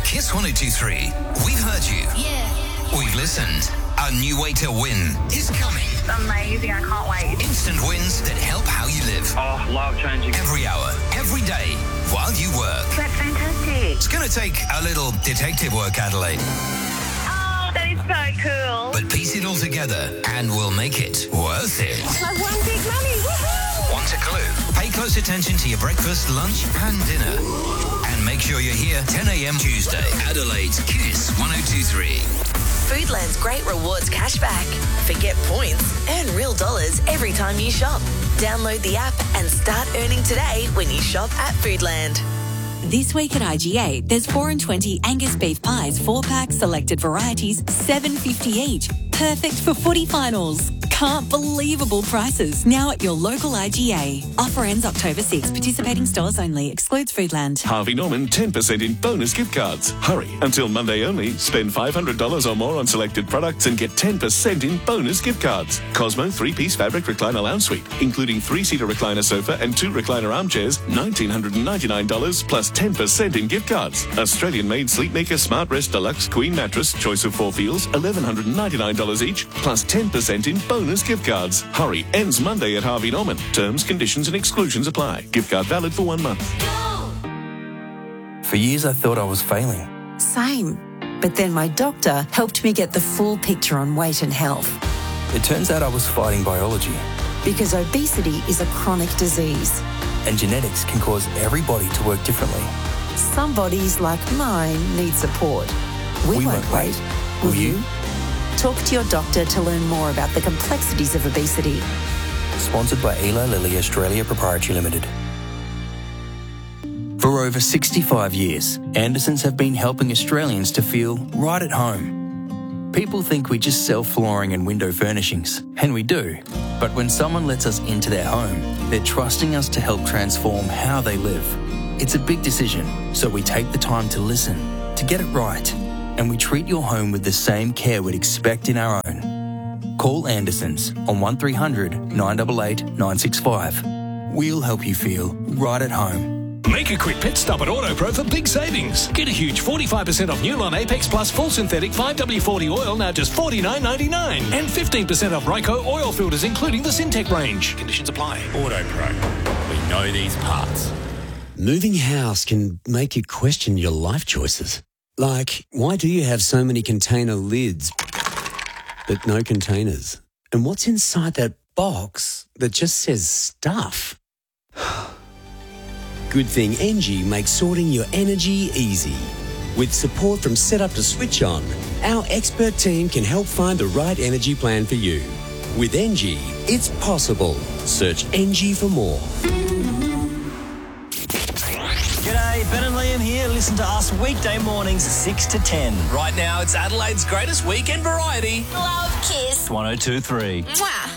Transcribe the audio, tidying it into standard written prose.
Kiss 102.3. We've heard you. Yeah. We've listened. A new way to win is coming. Amazing, I can't wait. Instant wins that help how you live. Oh, life-changing. Every hour, every day, while you work. That's fantastic. It's going to take a little detective work, Adelaide. Oh, that is so cool. But piece it all together and we'll make it worth it. I've won big money. Woohoo! Want a clue? Pay close attention to your breakfast, lunch and dinner. And make sure you're here 10 a.m. Tuesday. Adelaide's Kiss 102.3. Foodland's great rewards cashback. Forget points, earn real dollars every time you shop. Download the app and start earning today when you shop at Foodland. This week at IGA, there's 4 and 20 Angus beef pies, 4-pack, selected varieties, $7.50 each. Perfect for footy finals. Can't believable prices now at your local IGA. Offer ends October 6. Participating stores only. Excludes Foodland. Harvey Norman 10% in bonus gift cards. Hurry, until Monday only. Spend $500 or more on selected products and get 10% in bonus gift cards. Cosmo 3-piece fabric recliner lounge suite, including 3-seater recliner sofa and 2 recliner armchairs, $1,999 plus 10% in gift cards. Australian-made Sleepmaker Smart Rest Deluxe Queen Mattress, choice of 4 feels, $1,199 each, plus 10% in bonus gift cards. Hurry, ends Monday at Harvey Norman. Terms, conditions and exclusions apply. Gift card valid for 1 month. For years I thought I was failing. Same. But then my doctor helped me get the full picture on weight and health. It turns out I was fighting biology. Because obesity is a chronic disease. And genetics can cause every body to work differently. Some bodies, like mine, need support. We won't wait. Will you? Talk to your doctor to learn more about the complexities of obesity. Sponsored by Eli Lilly Australia Proprietary Limited. For over 65 years, Andersons have been helping Australians to feel right at home. People think we just sell flooring and window furnishings, and we do. But when someone lets us into their home, they're trusting us to help transform how they live. It's a big decision, so we take the time to listen, to get it right, and we treat your home with the same care we'd expect in our own. Call Andersons on 1300 988 965. We'll help you feel right at home. Make a quick pit stop at AutoPro for big savings. Get a huge 45% off Newline Apex Plus full synthetic 5W40 oil, now just $49.99. And 15% off Ryco oil filters, including the Syntec range. Conditions apply. AutoPro. We know these parts. Moving house can make you question your life choices. Like, why do you have so many container lids but no containers? And what's inside that box that just says stuff? Good thing Engie makes sorting your energy easy. With support from setup to switch on, our expert team can help find the right energy plan for you. With Engie, it's possible. Search Engie for more. G'day, Ben and Liam here. Listen to us weekday mornings 6 to 10. Right now, it's Adelaide's greatest weekend variety. Love Kiss. 102.3. Mwah.